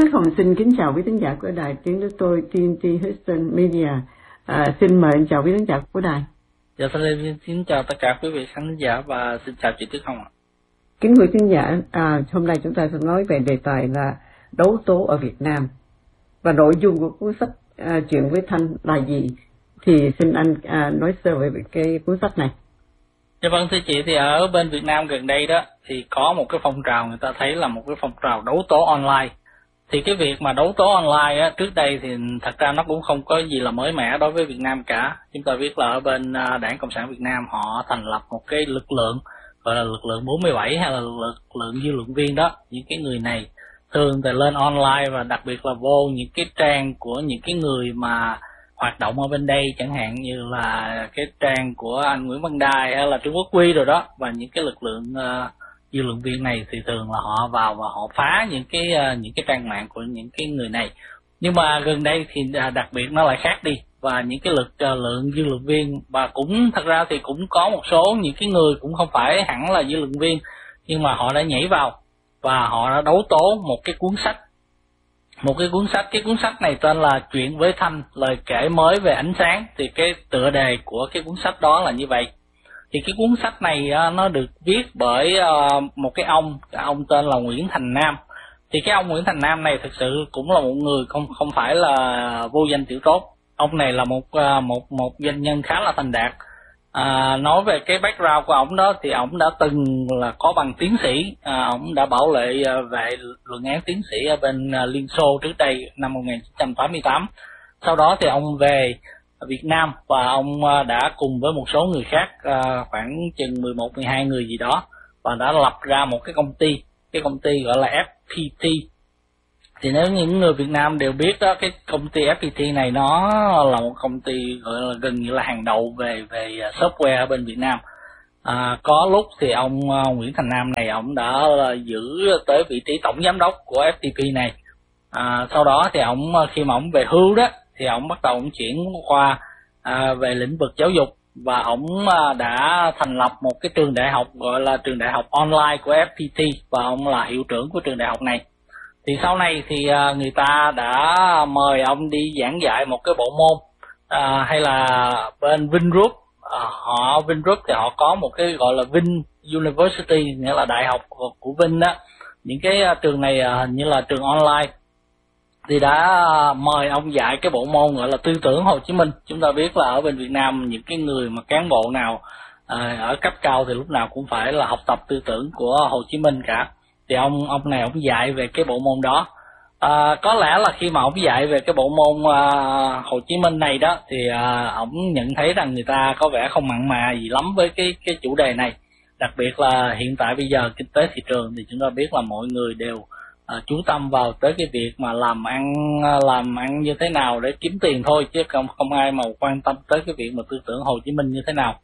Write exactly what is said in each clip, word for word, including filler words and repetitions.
Đức Hồng xin kính chào quý khán giả của đài tiếng nước tôi tê en tê Houston Media. À, xin mời anh chào quý khán giả của đài. Dạ, tôi xin chào tất cả quý vị khán giả và xin chào chị Đức Hồng ạ. Kính quý khán giả, à, hôm nay chúng ta sẽ nói về đề tài là đấu tố ở Việt Nam và nội dung của cuốn sách à, Chuyện với Thanh là gì. Thì xin anh à, nói sơ về cái cuốn sách này. Dạ vâng thưa chị, thì ở bên Việt Nam gần đây đó thì có một cái phong trào, người ta thấy là một cái phong trào đấu tố online. Thì cái việc mà đấu tố online á, trước đây thì thật ra nó cũng không có gì là mới mẻ đối với Việt Nam cả. Chúng ta biết là ở bên Đảng Cộng sản Việt Nam họ thành lập một cái lực lượng gọi là lực lượng bốn mươi bảy hay là lực lượng dư luận viên đó. Những cái người này thường thì lên online và đặc biệt là vô những cái trang của những cái người mà hoạt động ở bên đây, chẳng hạn như là cái trang của anh Nguyễn Văn Đài hay là Trương Quốc Huy rồi đó, và những cái lực lượng uh, dư luận viên này thì thường là họ vào và họ phá những cái uh, những cái trang mạng của những cái người này. Nhưng mà gần đây thì uh, đặc biệt nó lại khác đi, và những cái lực uh, lượng dư luận viên, và cũng thật ra thì cũng có một số những cái người cũng không phải hẳn là dư luận viên, nhưng mà họ đã nhảy vào và họ đã đấu tố một cái cuốn sách. Một cái cuốn sách, cái cuốn sách này tên là Chuyện với Thanh, lời kể mới về ánh sáng. Thì cái tựa đề của cái cuốn sách đó là như vậy. Thì cái cuốn sách này nó được viết bởi một cái ông, cái ông tên là Nguyễn Thành Nam. Thì cái ông Nguyễn Thành Nam này thực sự cũng là một người không không phải là vô danh tiểu tốt. Ông này là một một một doanh nhân khá là thành đạt. À, nói về cái background của ổng đó thì ổng đã từng là có bằng tiến sĩ, à, ổng đã bảo vệ về luận án tiến sĩ ở bên Liên Xô trước đây năm một nghìn chín trăm tám mươi tám. Sau đó thì ông về Việt Nam và ông đã cùng với một số người khác, à, khoảng chừng mười một mười hai người gì đó, và đã lập ra một cái công ty, cái công ty gọi là ép pê tê. Thì nếu những người Việt Nam đều biết đó, cái công ty ép pê tê này nó là một công ty gọi là gần như là hàng đầu về về software ở bên Việt Nam. À, có lúc thì ông uh, Nguyễn Thành Nam này ông đã uh, giữ tới vị trí tổng giám đốc của ép pê tê này. À, sau đó thì ông khi mà ông về hưu đó thì ông bắt đầu ông chuyển qua uh, về lĩnh vực giáo dục, và ông uh, đã thành lập một cái trường đại học gọi là trường đại học online của ép pê tê, và ông là hiệu trưởng của trường đại học này. Thì sau này thì người ta đã mời ông đi giảng dạy một cái bộ môn, à, hay là bên Vingroup, à, họ Vingroup thì họ có một cái gọi là Vin University, nghĩa là đại học của Vin đó. Những cái trường này hình như là trường online, thì đã mời ông dạy cái bộ môn gọi là tư tưởng Hồ Chí Minh. Chúng ta biết là ở bên Việt Nam những cái người mà cán bộ nào à, ở cấp cao thì lúc nào cũng phải là học tập tư tưởng của Hồ Chí Minh cả. Thì ông ông này ông dạy về cái bộ môn đó. À, có lẽ là khi mà ông dạy về cái bộ môn à, Hồ Chí Minh này đó thì à, ông nhận thấy rằng người ta có vẻ không mặn mà gì lắm với cái cái chủ đề này. Đặc biệt là hiện tại bây giờ kinh tế thị trường thì chúng ta biết là mọi người đều à, chú tâm vào tới cái việc mà làm ăn làm ăn như thế nào để kiếm tiền thôi, chứ không không ai mà quan tâm tới cái việc mà tư tưởng Hồ Chí Minh như thế nào.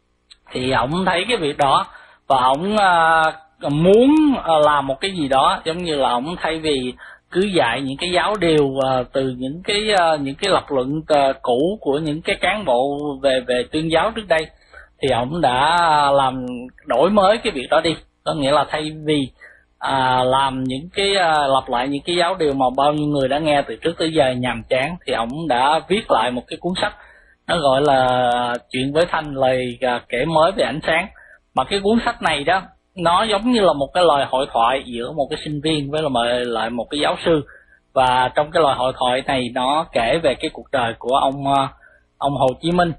Thì ông thấy cái việc đó và ông à, muốn làm một cái gì đó, giống như là ông thay vì cứ dạy những cái giáo điều uh, từ những cái uh, những cái lập luận uh, cũ của những cái cán bộ về về tuyên giáo trước đây, thì ông đã làm đổi mới cái việc đó đi. Có nghĩa là thay vì uh, làm những cái uh, lặp lại những cái giáo điều mà bao nhiêu người đã nghe từ trước tới giờ nhàm chán, thì ông đã viết lại một cái cuốn sách, nó gọi là Chuyện với Thanh, lời uh, kể mới về ánh sáng. Mà cái cuốn sách này đó nó giống như là một cái lời hội thoại giữa một cái sinh viên với lại một cái giáo sư, và trong cái lời hội thoại này nó kể về cái cuộc đời của ông ông Hồ Chí Minh.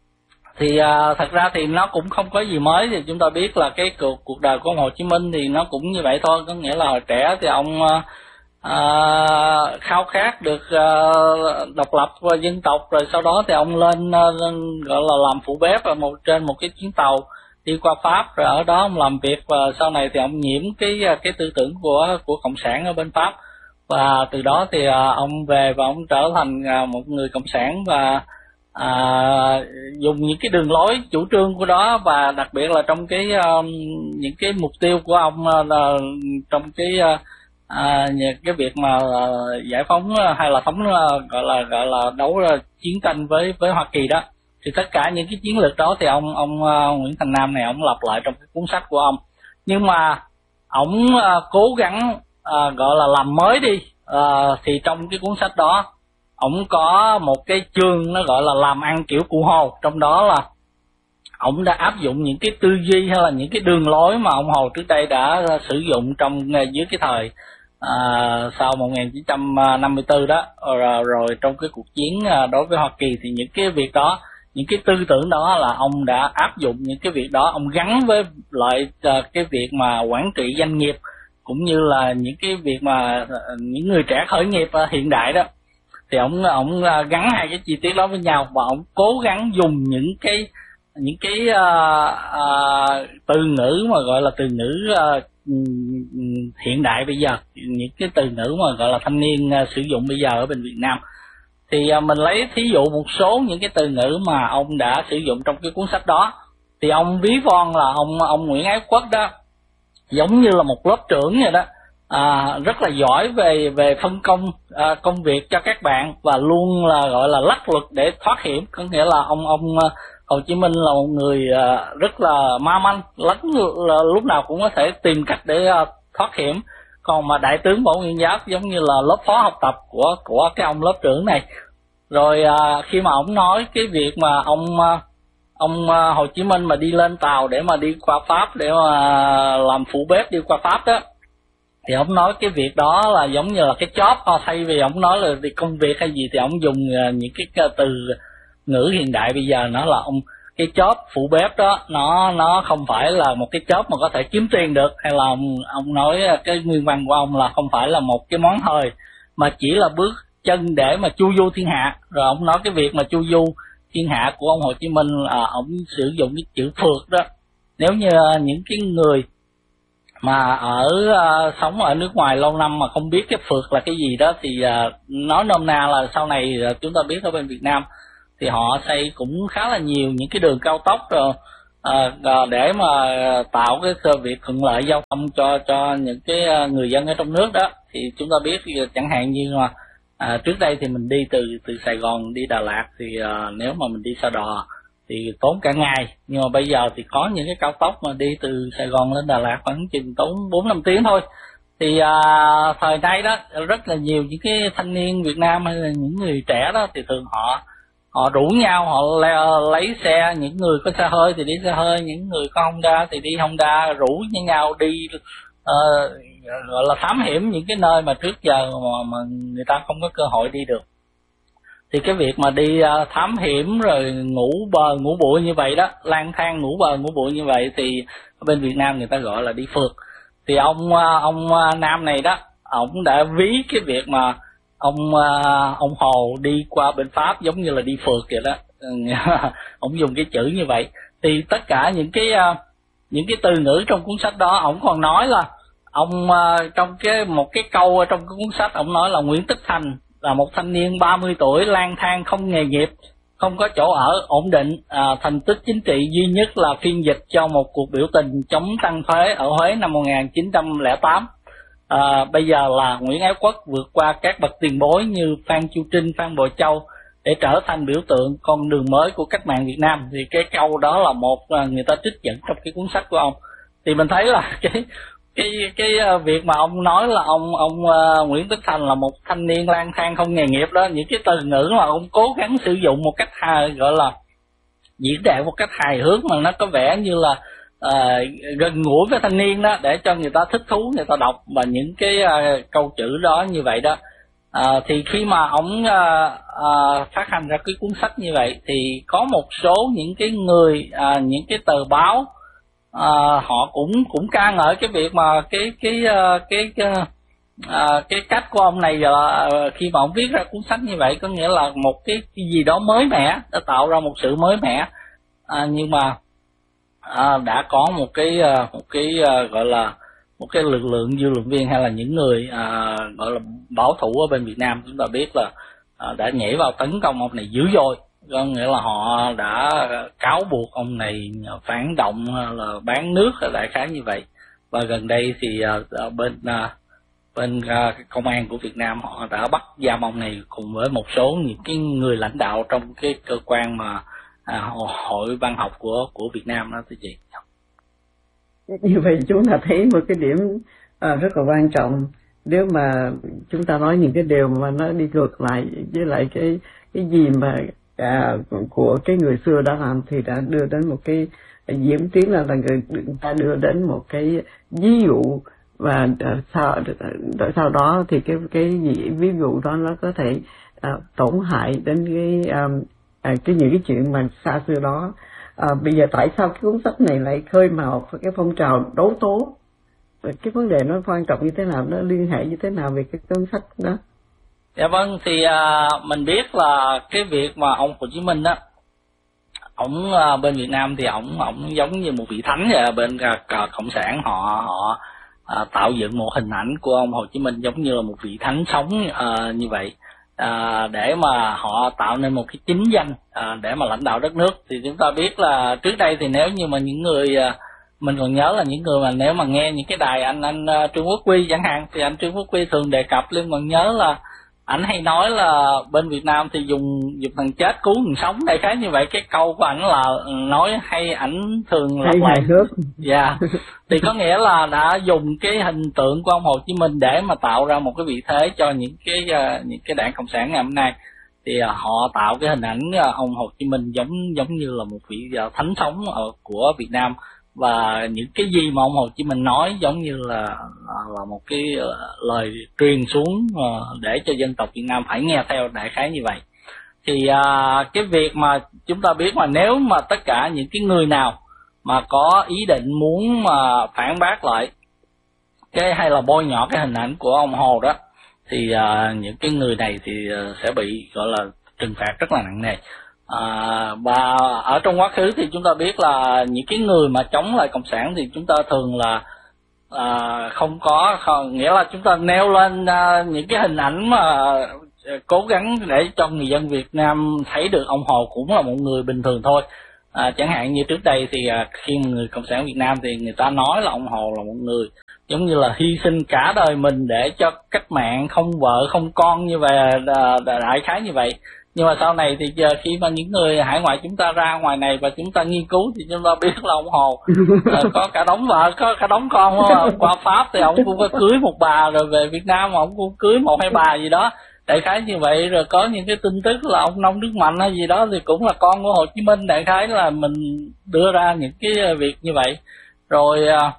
Thì à, thật ra thì nó cũng không có gì mới. Thì chúng ta biết là cái cuộc cuộc đời của ông Hồ Chí Minh thì nó cũng như vậy thôi, có nghĩa là hồi trẻ thì ông à, khao khát được à, độc lập và dân tộc, rồi sau đó thì ông lên à, gọi là làm phụ bếp ở một trên một cái chuyến tàu đi qua Pháp, rồi ở đó ông làm việc, và sau này thì ông nhiễm cái cái tư tưởng của của cộng sản ở bên Pháp, và từ đó thì à, ông về và ông trở thành à, một người cộng sản, và à, dùng những cái đường lối chủ trương của đó, và đặc biệt là trong cái um, những cái mục tiêu của ông là trong cái à, cái việc mà uh, giải phóng hay là thống uh, gọi là gọi là đấu uh, chiến tranh với với Hoa Kỳ đó. Thì tất cả những cái chiến lược đó thì ông ông uh, Nguyễn Thành Nam này ông lặp lại trong cái cuốn sách của ông, nhưng mà ông uh, cố gắng uh, gọi là làm mới đi, uh, thì trong cái cuốn sách đó ổng có một cái chương nó gọi là làm ăn kiểu cụ Hồ, trong đó là ổng đã áp dụng những cái tư duy hay là những cái đường lối mà ông Hồ trước đây đã sử dụng trong dưới cái thời à, sau một nghìn chín trăm năm mươi tư đó, rồi, rồi trong cái cuộc chiến đối với Hoa Kỳ, thì những cái việc đó, những cái tư tưởng đó là ông đã áp dụng những cái việc đó, ông gắn với lại cái việc mà quản trị doanh nghiệp cũng như là những cái việc mà những người trẻ khởi nghiệp hiện đại đó, thì ông ông gắn hai cái chi tiết đó với nhau và ông cố gắng dùng những cái những cái uh, uh, từ ngữ mà gọi là từ ngữ uh, hiện đại bây giờ, những cái từ ngữ mà gọi là thanh niên uh, sử dụng bây giờ ở bên Việt Nam. Thì uh, mình lấy thí dụ một số những cái từ ngữ mà ông đã sử dụng trong cái cuốn sách đó. Thì ông ví von là ông ông Nguyễn Ái Quốc đó giống như là một lớp trưởng vậy đó, à, rất là giỏi về về phân công à, công việc cho các bạn và luôn là gọi là lách luật để thoát hiểm. Có nghĩa là ông ông Hồ Chí Minh là một người à, rất là ma manh, lánh là lúc nào cũng có thể tìm cách để à, thoát hiểm. Còn mà đại tướng Võ Nguyên Giáp giống như là lớp phó học tập của của cái ông lớp trưởng này. Rồi à, khi mà ông nói cái việc mà ông ông Hồ Chí Minh mà đi lên tàu để mà đi qua Pháp, để mà làm phụ bếp đi qua Pháp đó, thì ông nói cái việc đó là giống như là cái job, thay vì ông nói là công việc hay gì thì ông dùng những cái từ ngữ hiện đại bây giờ, nó là ông cái job phụ bếp đó nó nó không phải là một cái job mà có thể kiếm tiền được, hay là ông, ông nói cái nguyên văn của ông là không phải là một cái món hời mà chỉ là bước chân để mà chu du thiên hạ. Rồi ông nói cái việc mà chu du thiên hạ của ông Hồ Chí Minh là ông sử dụng cái chữ phượt đó. Nếu như những cái người mà ở uh, sống ở nước ngoài lâu năm mà không biết cái phượt là cái gì đó thì uh, nói nôm na là sau này uh, chúng ta biết ở bên Việt Nam thì họ xây cũng khá là nhiều những cái đường cao tốc rồi uh, để mà tạo cái việc thuận lợi giao thông cho cho những cái uh, người dân ở trong nước đó. Thì chúng ta biết chẳng hạn như mà uh, trước đây thì mình đi từ từ Sài Gòn đi Đà Lạt thì uh, nếu mà mình đi xe đò thì tốn cả ngày, nhưng mà bây giờ thì có những cái cao tốc mà đi từ Sài Gòn lên Đà Lạt khoảng chừng tốn bốn năm tiếng thôi. Thì à, thời nay đó rất là nhiều những cái thanh niên Việt Nam hay là những người trẻ đó thì thường họ họ rủ nhau, họ le, lấy xe, những người có xe hơi thì đi xe hơi, những người có Honda thì đi Honda, rủ với nhau đi uh, gọi là thám hiểm những cái nơi mà trước giờ mà, mà người ta không có cơ hội đi được. Thì cái việc mà đi uh, thám hiểm rồi ngủ bờ ngủ bụi như vậy đó, lang thang ngủ bờ ngủ bụi như vậy thì ở bên Việt Nam người ta gọi là đi phượt. Thì ông uh, ông uh, Nam này đó, ông đã ví cái việc mà ông uh, ông Hồ đi qua bên Pháp giống như là đi phượt vậy đó. Ông dùng cái chữ như vậy. Thì tất cả những cái uh, những cái từ ngữ trong cuốn sách đó, ông còn nói là ông uh, trong cái một cái câu trong cái cuốn sách, ông nói là Nguyễn Tất Thành là một thanh niên ba mươi tuổi lang thang không nghề nghiệp, không có chỗ ở ổn định, à, thành tích chính trị duy nhất là phiên dịch cho một cuộc biểu tình chống tăng thuế ở Huế năm một nghìn chín trăm lẻ tám. À, bây giờ là Nguyễn Ái Quốc vượt qua các bậc tiền bối như Phan Chu Trinh, Phan Bội Châu để trở thành biểu tượng con đường mới của cách mạng Việt Nam. Thì cái câu đó là một người ta trích dẫn trong cái cuốn sách của ông. Thì mình thấy là cái cái cái việc mà ông nói là ông ông uh, Nguyễn Tất Thành là một thanh niên lang thang không nghề nghiệp đó, những cái từ ngữ mà ông cố gắng sử dụng một cách hài, gọi là diễn đạt một cách hài hước mà nó có vẻ như là uh, gần gũi với thanh niên đó, để cho người ta thích thú, người ta đọc và những cái uh, câu chữ đó như vậy đó. Uh, thì khi mà ông uh, uh, phát hành ra cái cuốn sách như vậy thì có một số những cái người uh, những cái tờ báo À, họ cũng cũng ca ngợi cái việc mà cái cái cái cái à, cái cách của ông này là khi mà ông viết ra cuốn sách như vậy, có nghĩa là một cái, cái gì đó mới mẻ, đã tạo ra một sự mới mẻ, à, nhưng mà à, đã có một cái một cái gọi là một cái lực lượng dư luận viên hay là những người à, gọi là bảo thủ ở bên Việt Nam, chúng ta biết là à, đã nhảy vào tấn công ông này dữ dội. Có nghĩa là họ đã cáo buộc ông này phản động là bán nước, đại khái như vậy. Và gần đây thì uh, bên uh, bên uh, công an của Việt Nam họ đã bắt giam ông này cùng với một số những cái người lãnh đạo trong cái cơ quan mà uh, hội văn học của của Việt Nam đó thưa chị. Như vậy chúng ta thấy một cái điểm uh, rất là quan trọng nếu mà chúng ta nói những cái điều mà nó đi ngược lại với lại cái cái gì mà à, của cái người xưa đã làm, thì đã đưa đến một cái diễn tiến là là người ta đưa đến một cái ví dụ, và sau sau đó thì cái cái gì ví dụ đó nó có thể à, tổn hại đến cái à, à, cái những cái chuyện mà xa xưa đó. À, bây giờ tại sao cái cuốn sách này lại khơi mào cái phong trào đấu tố? Cái vấn đề nó quan trọng như thế nào, nó liên hệ như thế nào về cái cuốn sách đó? Dạ vâng, thì à, mình biết là cái việc mà ông Hồ Chí Minh đó, ổng à, bên Việt Nam thì ổng ổng giống như một vị thánh vậy. Bên à, cộng sản họ họ à, tạo dựng một hình ảnh của ông Hồ Chí Minh giống như là một vị thánh sống à, như vậy, à, để mà họ tạo nên một cái chính danh à, để mà lãnh đạo đất nước. Thì chúng ta biết là trước đây thì nếu như mà những người à, mình còn nhớ là những người mà nếu mà nghe những cái đài anh anh uh, Trương Quốc Huy chẳng hạn, thì anh Trương Quốc Huy thường đề cập liên còn nhớ là ảnh hay nói là bên Việt Nam thì dùng dùng thằng chết cứu thằng sống, đại khái như vậy. Cái câu của ảnh là nói hay, ảnh thường lặp lại. Dạ. Thì có nghĩa là đã dùng cái hình tượng của ông Hồ Chí Minh để mà tạo ra một cái vị thế cho những cái uh, những cái đảng cộng sản ngày hôm nay. Thì uh, họ tạo cái hình ảnh uh, ông Hồ Chí Minh giống giống như là một vị uh, thánh sống uh, của Việt Nam. Và những cái gì mà ông Hồ Chí Minh nói giống như là là một cái lời truyền xuống để cho dân tộc Việt Nam phải nghe theo, đại khái như vậy. Thì à, cái việc mà chúng ta biết mà nếu mà tất cả những cái người nào mà có ý định muốn mà phản bác lại cái hay là bôi nhọ cái hình ảnh của ông Hồ đó, thì à, những cái người này thì sẽ bị gọi là trừng phạt rất là nặng nề. À, và ở trong quá khứ thì chúng ta biết là những cái người mà chống lại cộng sản thì chúng ta thường là à, không có không, nghĩa là chúng ta nêu lên à, những cái hình ảnh mà à, cố gắng để cho người dân Việt Nam thấy được ông Hồ cũng là một người bình thường thôi. À, chẳng hạn như trước đây thì à, khi người cộng sản Việt Nam thì người ta nói là ông Hồ là một người giống như là hy sinh cả đời mình để cho cách mạng, không vợ không con như vậy, đại khái như vậy. Nhưng mà sau này thì giờ khi mà những người hải ngoại chúng ta ra ngoài này và chúng ta nghiên cứu thì chúng ta biết là ông Hồ à, có cả đống vợ, có cả đống con. Qua Pháp thì ông cũng có cưới một bà, rồi về Việt Nam ông cũng cưới một hai bà gì đó, đại khái như vậy. Rồi có những cái tin tức là ông Nông Đức Mạnh hay gì đó thì cũng là con của Hồ Chí Minh, đại khái là mình đưa ra những cái việc như vậy. Rồi à,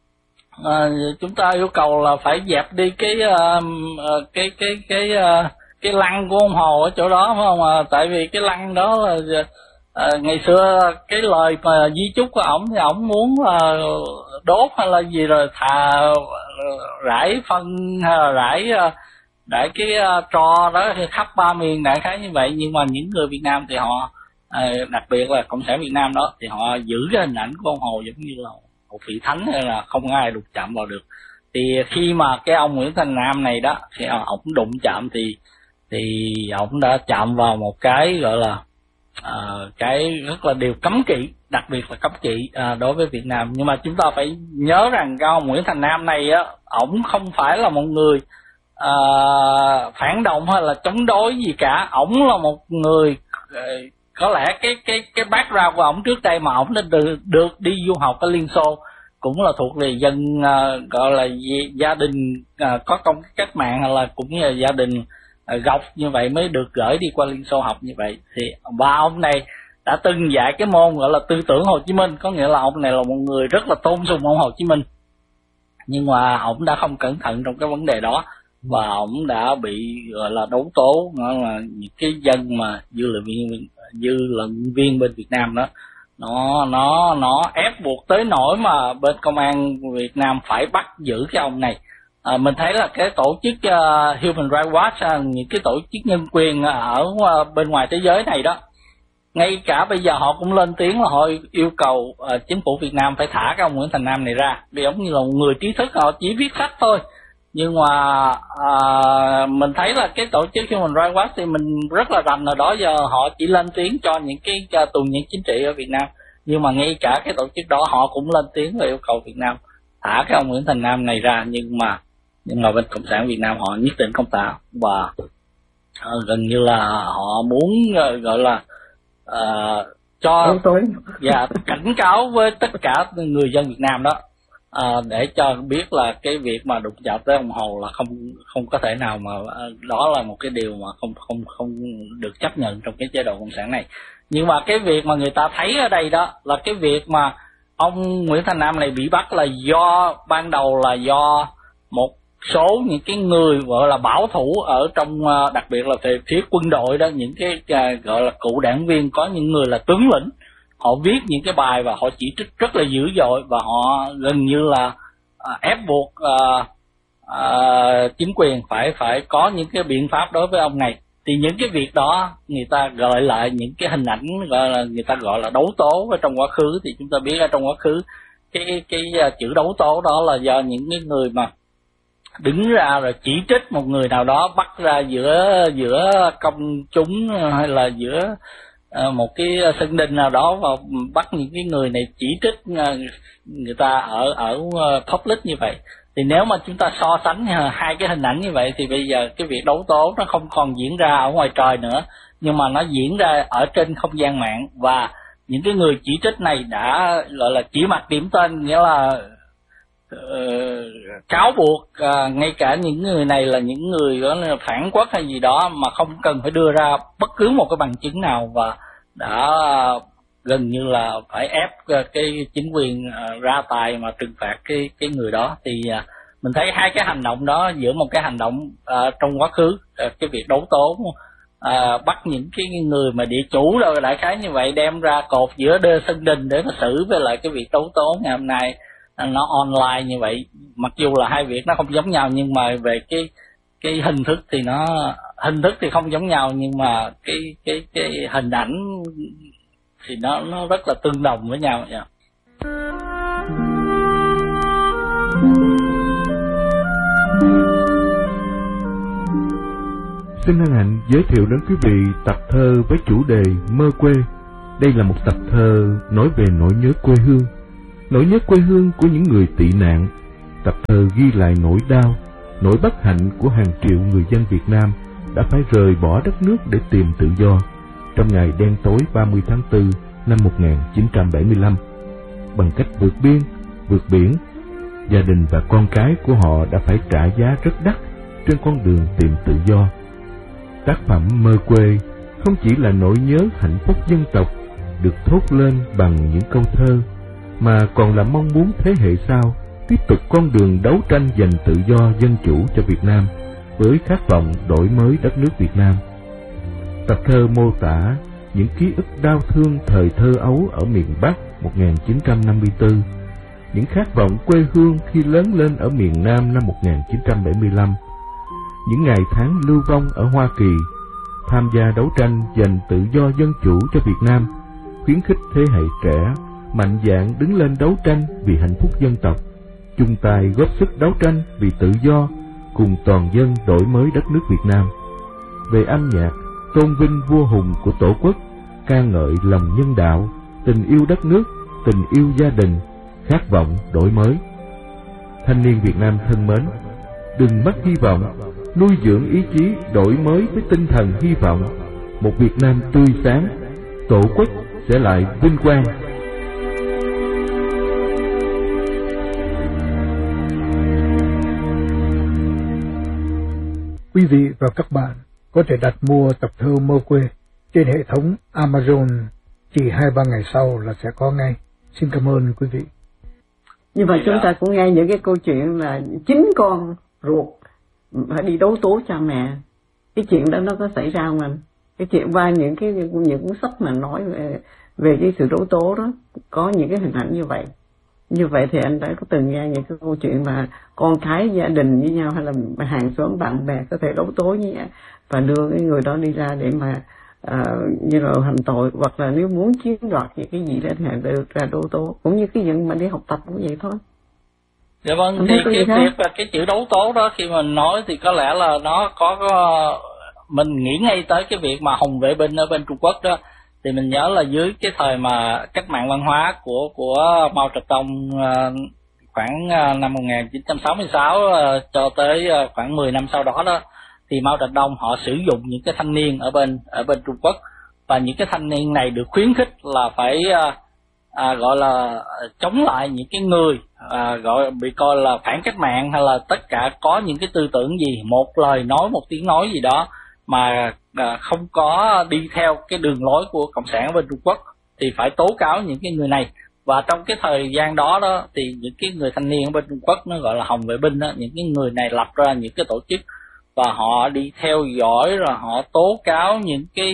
à, chúng ta yêu cầu là phải dẹp đi cái à, cái cái cái, cái cái lăng của ông Hồ ở chỗ đó, phải không? À, tại vì cái lăng đó là à, ngày xưa cái lời mà di chúc của ổng thì ổng muốn là đốt hay là gì rồi thà rải phân hay là rải rải cái uh, tro đó khắp ba miền, đại khái như vậy. Nhưng mà những người Việt Nam thì họ à, đặc biệt là cộng sản Việt Nam đó thì họ giữ cái hình ảnh của ông Hồ giống như là một vị thánh, hay là không ai đụng chạm vào được. Thì khi mà cái ông Nguyễn Thành Nam này đó, thì ổng đụng chạm thì thì ổng đã chạm vào một cái gọi là uh, cái rất là điều cấm kỵ, đặc biệt là cấm kỵ uh, đối với Việt Nam. Nhưng mà chúng ta phải nhớ rằng cái ông Nguyễn Thành Nam này á, ổng không phải là một người uh, phản động hay là chống đối gì cả. Ổng là một người uh, có lẽ cái cái cái background của ổng trước đây mà ổng đã được, được đi du học ở Liên Xô, cũng là thuộc về dân uh, gọi là gia đình uh, có công cách mạng, hay là cũng là gia đình gốc như vậy mới được gửi đi qua Liên Xô học như vậy. Thì ba ông này đã từng dạy cái môn gọi là tư tưởng Hồ Chí Minh, có nghĩa là ông này là một người rất là tôn sùng ông Hồ Chí Minh, nhưng mà ông đã không cẩn thận trong cái vấn đề đó và ông đã bị gọi là đấu tố, là những cái dân mà dư luận viên dư luận viên bên Việt Nam đó nó nó nó ép buộc tới nỗi mà bên công an Việt Nam phải bắt giữ cái ông này. À, mình thấy là cái tổ chức uh, Human Rights Watch, uh, những cái tổ chức nhân quyền ở uh, bên ngoài thế giới này đó, ngay cả bây giờ họ cũng lên tiếng là họ yêu cầu uh, chính phủ Việt Nam phải thả cái ông Nguyễn Thành Nam này ra, vì ông như là một người trí thức, họ chỉ viết sách thôi. Nhưng mà uh, mình thấy là cái tổ chức Human Rights Watch thì mình rất là rành, ở đó giờ họ chỉ lên tiếng cho những cái uh, tù nhân chính trị ở Việt Nam. Nhưng mà ngay cả cái tổ chức đó họ cũng lên tiếng và yêu cầu Việt Nam thả cái ông Nguyễn Thành Nam này ra, nhưng mà nhưng mà bên cộng sản Việt Nam họ nhất định không thả, và uh, gần như là họ muốn uh, gọi là uh, cho dạ, cảnh cáo với tất cả người dân Việt Nam đó À, để cho biết là cái việc mà đụng chạm tới đồng hồ là không không có thể nào mà đó là một cái điều mà không không không được chấp nhận trong cái chế độ cộng sản này. Nhưng mà cái việc mà người ta thấy ở đây đó là cái việc mà ông Nguyễn Thành Nam này bị bắt là do ban đầu là do một số những cái người gọi là bảo thủ ở trong, đặc biệt là về phía quân đội đó, những cái gọi là cựu đảng viên, có những người là tướng lĩnh, họ viết những cái bài và họ chỉ trích rất là dữ dội, và họ gần như là à, ép buộc à, à, chính quyền phải phải có những cái biện pháp đối với ông này. Thì những cái việc đó người ta gợi lại những cái hình ảnh gọi là người ta gọi là đấu tố ở trong quá khứ. Thì chúng ta biết ở trong quá khứ cái cái, cái chữ đấu tố đó là do những cái người mà đứng ra rồi chỉ trích một người nào đó, bắt ra giữa giữa công chúng hay là giữa uh, một cái sân đình nào đó, và bắt những cái người này chỉ trích uh, người ta ở ở uh, public như vậy. Thì nếu mà chúng ta so sánh hai cái hình ảnh như vậy thì bây giờ cái việc đấu tố nó không còn diễn ra ở ngoài trời nữa, nhưng mà nó diễn ra ở trên không gian mạng. Và những cái người chỉ trích này đã gọi là chỉ mặt điểm tên, nghĩa là uh, cáo buộc uh, ngay cả những người này là những người gọi là phản quốc hay gì đó mà không cần phải đưa ra bất cứ một cái bằng chứng nào, và đã uh, gần như là phải ép cái chính quyền ra tài mà trừng phạt cái cái người đó. Thì mình thấy hai cái hành động đó, giữa một cái hành động uh, trong quá khứ, uh, cái việc đấu tố uh, bắt những cái người mà địa chủ rồi đại khái như vậy đem ra cột giữa đê sân đình để mà xử, với lại cái việc đấu tố ngày hôm nay uh, nó online như vậy. Mặc dù là hai việc nó không giống nhau, nhưng mà về cái cái hình thức thì nó hình thức thì không giống nhau, nhưng mà cái cái cái hình ảnh thì nó nó rất là tương đồng với nhau. Yeah. Xin hân hạnh giới thiệu đến quý vị tập thơ với chủ đề Mơ Quê. Đây là một tập thơ nói về nỗi nhớ quê hương, nỗi nhớ quê hương của những người tị nạn. Tập thơ ghi lại nỗi đau, nỗi bất hạnh của hàng triệu người dân Việt Nam đã phải rời bỏ đất nước để tìm tự do trong ngày đen tối ba mươi tháng tư năm một nghìn chín trăm bảy mươi lăm. Bằng cách vượt biên, vượt biển, gia đình và con cái của họ đã phải trả giá rất đắt trên con đường tìm tự do. Tác phẩm Mơ Quê không chỉ là nỗi nhớ hạnh phúc dân tộc được thốt lên bằng những câu thơ, mà còn là mong muốn thế hệ sau tiếp tục con đường đấu tranh giành tự do dân chủ cho Việt Nam với khát vọng đổi mới đất nước Việt Nam. Tập thơ mô tả những ký ức đau thương thời thơ ấu ở miền Bắc một nghìn chín trăm năm mươi tư, những khát vọng quê hương khi lớn lên ở miền Nam năm một nghìn chín trăm bảy mươi lăm, những ngày tháng lưu vong ở Hoa Kỳ, tham gia đấu tranh giành tự do dân chủ cho Việt Nam, khuyến khích thế hệ trẻ mạnh dạn đứng lên đấu tranh vì hạnh phúc dân tộc, chung tay góp sức đấu tranh vì tự do cùng toàn dân đổi mới đất nước Việt Nam. Về âm nhạc, tôn vinh vua hùng của Tổ quốc, ca ngợi lòng nhân đạo, tình yêu đất nước, tình yêu gia đình, khát vọng đổi mới. Thanh niên Việt Nam thân mến, đừng mất hy vọng, nuôi dưỡng ý chí đổi mới với tinh thần hy vọng. Một Việt Nam tươi sáng, Tổ quốc sẽ lại vinh quang. Quý vị và các bạn có thể đặt mua tập thơ Mơ Quê trên hệ thống Amazon, chỉ hai ba ngày sau là sẽ có ngay. Xin cảm ơn quý vị. Như vậy chúng ta cũng nghe những cái câu chuyện là chính con ruột phải đi đấu tố cha mẹ. Cái chuyện đó nó có xảy ra không anh? Cái chuyện qua những cái những cuốn sách mà nói về về cái sự đấu tố đó, có những cái hình ảnh như vậy. Như vậy thì anh đã có từng nghe những cái câu chuyện mà con cái gia đình với nhau hay là hàng xóm bạn bè có thể đấu tố với nhau và đưa cái người đó đi ra để mà uh, như là hành tội, hoặc là nếu muốn chiếm đoạt những cái gì đó thì được ra đấu tố, cũng như cái những mà đi học tập cũng vậy thôi. Dạ vâng, anh thì cái việc và cái chữ đấu tố đó khi mình nói thì có lẽ là nó có, có mình nghĩ ngay tới cái việc mà Hồng Vệ Binh ở bên Trung Quốc đó. Thì mình nhớ là dưới cái thời mà cách mạng văn hóa của của Mao Trạch Đông khoảng năm một nghìn chín trăm sáu mươi sáu cho tới khoảng mười năm sau đó đó, thì Mao Trạch Đông họ sử dụng những cái thanh niên ở bên ở bên Trung Quốc, và những cái thanh niên này được khuyến khích là phải à, gọi là chống lại những cái người à, gọi bị coi là phản cách mạng, hay là tất cả có những cái tư tưởng gì, một lời nói, một tiếng nói gì đó mà à, không có đi theo cái đường lối của Cộng sản ở bên Trung Quốc thì phải tố cáo những cái người này. Và trong cái thời gian đó đó thì những cái người thanh niên ở bên Trung Quốc, nó gọi là hồng vệ binh đó, những cái người này lập ra những cái tổ chức và họ đi theo dõi, rồi họ tố cáo những cái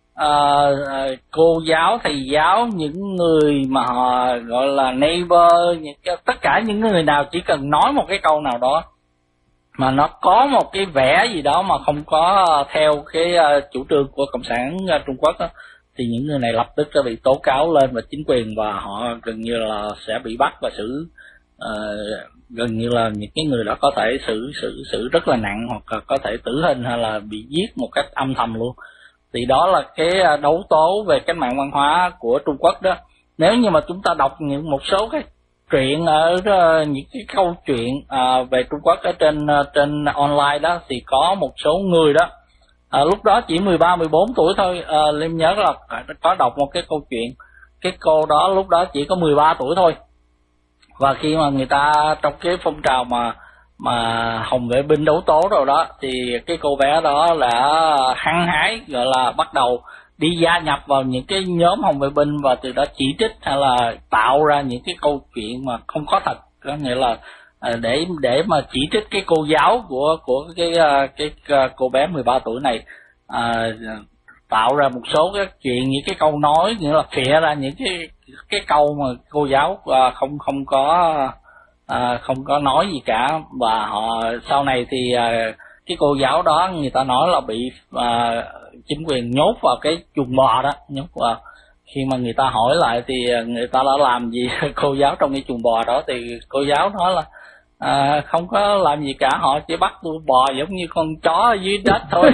uh, cô giáo, thầy giáo, những người mà họ gọi là neighbor, những cái, tất cả những người nào chỉ cần nói một cái câu nào đó mà nó có một cái vẻ gì đó mà không có theo cái uh, chủ trương của Cộng sản uh, Trung Quốc đó, thì những người này lập tức sẽ bị tố cáo lên và chính quyền, và họ gần như là sẽ bị bắt và xử uh, gần như là những cái người đó có thể xử xử xử rất là nặng, hoặc là có thể tử hình, hay là bị giết một cách âm thầm luôn. Thì đó là cái đấu tố về cách mạng văn hóa của Trung Quốc đó. Nếu như mà chúng ta đọc những một số cái truyện ở uh, những cái câu chuyện uh, về Trung Quốc ở trên uh, trên online đó, thì có một số người đó À, lúc đó chỉ mười ba mười bốn tuổi thôi. à, Liêm nhớ là có đọc một cái câu chuyện, cái cô đó lúc đó chỉ có mười ba tuổi thôi, và khi mà người ta trong cái phong trào mà mà hồng vệ binh đấu tố rồi đó, thì cái cô bé đó là hăng hái, gọi là bắt đầu đi gia nhập vào những cái nhóm hồng vệ binh, và từ đó chỉ trích hay là tạo ra những cái câu chuyện mà không có thật, có nghĩa là À, để để mà chỉ trích cái cô giáo của của cái cái, cái cô bé mười ba tuổi này, à, tạo ra một số cái chuyện, những cái câu nói, nghĩa là phịa ra những cái cái câu mà cô giáo à, không không có à, không có nói gì cả. Và họ sau này thì à, cái cô giáo đó người ta nói là bị à, chính quyền nhốt vào cái chuồng bò đó, nhốt vào. Khi mà người ta hỏi lại thì người ta đã làm gì cô giáo trong cái chuồng bò đó, thì cô giáo nói là à, không có làm gì cả, họ chỉ bắt tôi bò giống như con chó ở dưới đất thôi.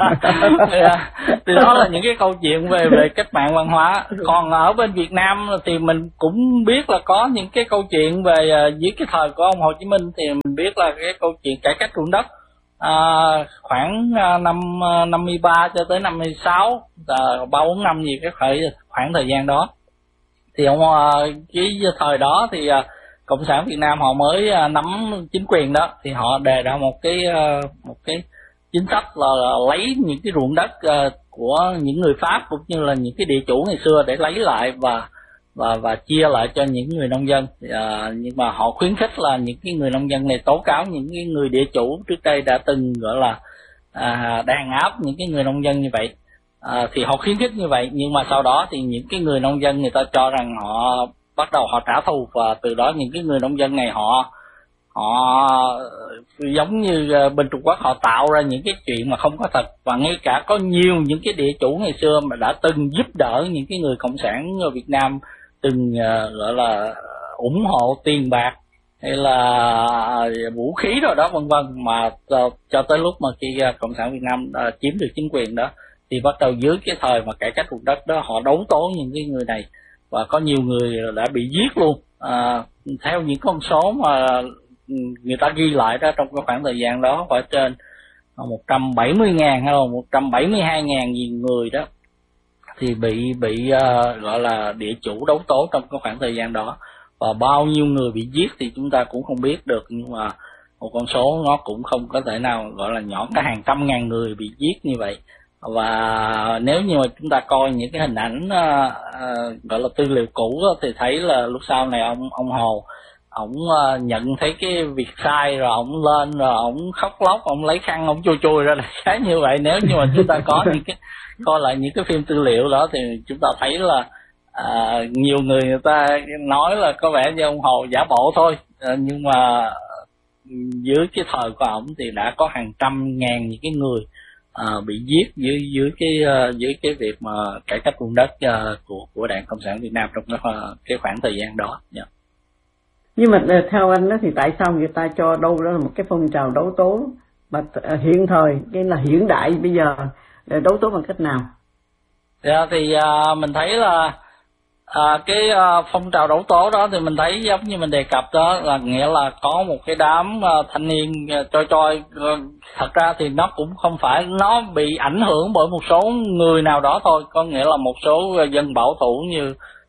Thì đó là những cái câu chuyện về về cách mạng văn hóa. Còn ở bên Việt Nam thì mình cũng biết là có những cái câu chuyện về dưới cái thời của ông Hồ Chí Minh, thì mình biết là cái câu chuyện cải cách ruộng đất à, khoảng năm năm mươi ba cho tới năm mươi sáu, ba bốn năm gì cái khoảng khoảng thời gian đó. Thì ông cái thời đó thì Cộng sản Việt Nam họ mới nắm chính quyền đó, thì họ đề ra một cái một cái chính sách là, là lấy những cái ruộng đất của những người Pháp cũng như là những cái địa chủ ngày xưa để lấy lại và và và chia lại cho những người nông dân. À, nhưng mà họ khuyến khích là những cái người nông dân này tố cáo những cái người địa chủ trước đây đã từng gọi là à, đàn áp những cái người nông dân như vậy. À, thì họ khuyến khích như vậy, nhưng mà sau đó thì những cái người nông dân người ta cho rằng họ bắt đầu họ trả thù, và từ đó những cái người nông dân này họ họ giống như bên Trung Quốc họ tạo ra những cái chuyện mà không có thật. Và ngay cả có nhiều những cái địa chủ ngày xưa mà đã từng giúp đỡ những cái người cộng sản ở Việt Nam, từng uh, gọi là ủng hộ tiền bạc hay là vũ khí rồi đó vân vân, mà cho, cho tới lúc mà khi uh, cộng sản Việt Nam uh, chiếm được chính quyền đó, thì bắt đầu dưới cái thời mà cải cách ruộng đất đó họ đấu tố những cái người này, và có nhiều người đã bị giết luôn. À, theo những con số mà người ta ghi lại đó, trong cái khoảng thời gian đó phải trên một trăm bảy mươi ngàn hay là một trăm bảy mươi hai ngàn gì người đó thì bị bị uh, gọi là địa chủ đấu tố trong cái khoảng thời gian đó. Và bao nhiêu người bị giết thì chúng ta cũng không biết được, nhưng mà một con số nó cũng không có thể nào gọi là nhỏ, cả hàng trăm ngàn người bị giết như vậy. Và nếu như mà chúng ta coi những cái hình ảnh uh, uh, gọi là tư liệu cũ đó, thì thấy là lúc sau này ông ông Hồ ổng uh, nhận thấy cái việc sai rồi ổng lên rồi ổng khóc lóc, ổng lấy khăn ổng chui chui ra là cái như vậy. Nếu như mà chúng ta có những cái coi lại những cái phim tư liệu đó thì chúng ta thấy là uh, nhiều người người ta nói là có vẻ như ông Hồ giả bộ thôi, uh, nhưng mà dưới cái thời của ổng thì đã có hàng trăm ngàn những cái người À, bị giết dưới dưới cái uh, dưới cái việc mà cải cách ruộng đất uh, của của Đảng Cộng sản Việt Nam trong cái, uh, cái khoảng thời gian đó. Yeah. Nhưng mà theo anh đó thì tại sao người ta cho đâu đó là một cái phong trào đấu tố mà uh, hiện thời, cái là hiện đại bây giờ đấu tố bằng cách nào? Yeah, thì uh, mình thấy là À, cái uh, phong trào đấu tố đó thì mình thấy giống như mình đề cập đó, là nghĩa là có một cái đám uh, thanh niên uh, choi choi. Uh, thật ra thì nó cũng không phải, nó bị ảnh hưởng bởi một số người nào đó thôi, có nghĩa là một số uh, dân bảo thủ như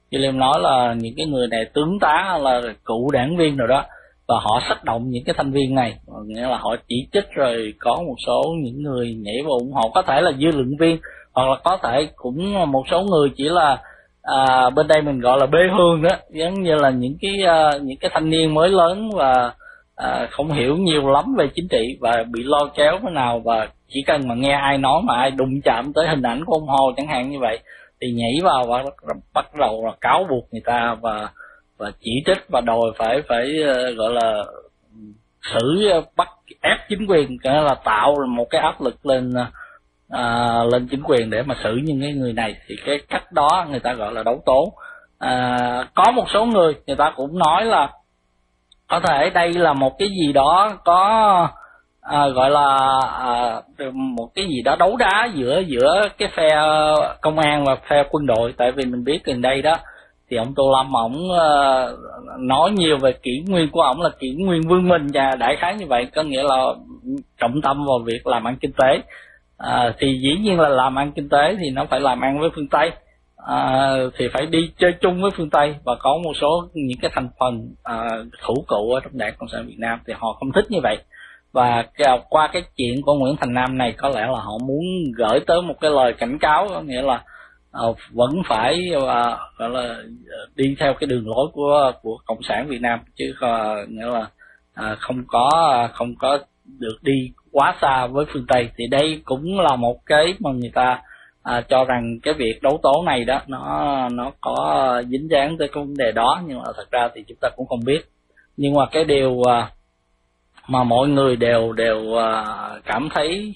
William nói là những cái người này tướng tá là cựu đảng viên rồi đó, và họ sách động những cái thanh viên này, nghĩa là họ chỉ trích rồi có một số những người nhảy vào ủng hộ, có thể là dư luận viên hoặc là có thể cũng một số người chỉ là à, bên đây mình gọi là bê hương đó, giống như là những cái uh, những cái thanh niên mới lớn và à, không hiểu nhiều lắm về chính trị và bị lôi kéo thế nào, và chỉ cần mà nghe ai nói mà ai đụng chạm tới hình ảnh của ông Hồ chẳng hạn như vậy thì nhảy vào và bắt đầu là cáo buộc người ta và và chỉ trích và đòi phải phải uh, gọi là xử bắt ép chính quyền, nghĩa là tạo một cái áp lực lên à, lên chính quyền để mà xử những cái người này. Thì cái cách đó người ta gọi là đấu tố. À, có một số người người ta cũng nói là có thể đây là một cái gì đó có à, gọi là à, một cái gì đó đấu đá giữa giữa cái phe công an và phe quân đội, tại vì mình biết gần đây đó thì ông Tô Lâm ổng uh, nói nhiều về kỷ nguyên của ổng là kỷ nguyên vương minh, và đại khái như vậy, có nghĩa là trọng tâm vào việc làm ăn kinh tế. À, thì dĩ nhiên là làm ăn kinh tế thì nó phải làm ăn với phương Tây, à, thì phải đi chơi chung với phương Tây, và có một số những cái thành phần à, thủ cựu ở trong Đảng Cộng sản Việt Nam thì họ không thích như vậy. Và qua cái chuyện của Nguyễn Thành Nam này có lẽ là họ muốn gửi tới một cái lời cảnh cáo, có nghĩa là uh, vẫn phải uh, gọi là đi theo cái đường lối của của Cộng sản Việt Nam, chứ uh, nghĩa là uh, không có uh, không có được đi quá xa với phương Tây. Thì đây cũng là một cái mà người ta à, cho rằng cái việc đấu tố này đó nó nó có dính dáng tới cái vấn đề đó, nhưng mà thật ra thì chúng ta cũng không biết. Nhưng mà cái điều à, mà mọi người đều đều à, cảm thấy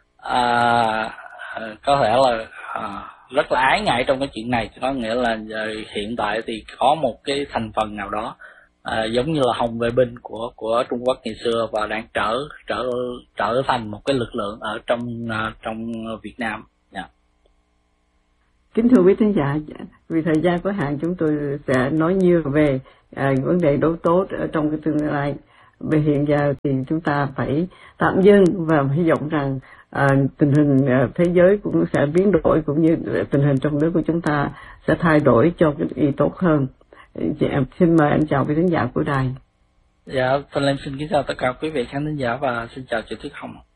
à, có thể là à, rất là ái ngại trong cái chuyện này, có nghĩa là hiện tại thì có một cái thành phần nào đó À, giống như là Hồng Vệ Binh của của Trung Quốc ngày xưa và đang trở trở trở thành một cái lực lượng ở trong uh, trong Việt Nam. Yeah. Kính thưa quý khán giả, vì thời gian có hạn chúng tôi sẽ nói nhiều về à, vấn đề đấu tố ở trong cái tương lai. Về hiện giờ thì chúng ta phải tạm dừng và hy vọng rằng à, tình hình à, thế giới cũng sẽ biến đổi, cũng như tình hình trong nước của chúng ta sẽ thay đổi cho cái ý tốt hơn. Dạ, xin mời anh chào quý khán giả của đài. Dạ, Thanh Linh xin kính chào tất cả quý vị khán thính giả và xin chào chị Tuyết Hồng.